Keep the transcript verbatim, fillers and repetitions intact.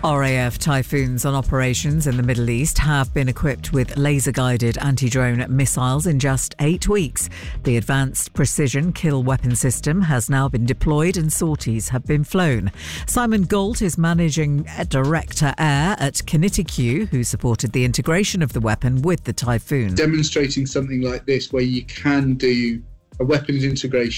R A F Typhoons on operations in the Middle East have been equipped with laser-guided anti-drone missiles in just eight weeks. The Advanced Precision Kill Weapon System has now been deployed and sorties have been flown. Simon Gault is Managing Director Air at Kinetic, who supported the integration of the weapon with the Typhoon. Demonstrating something like this where you can do a weapons integration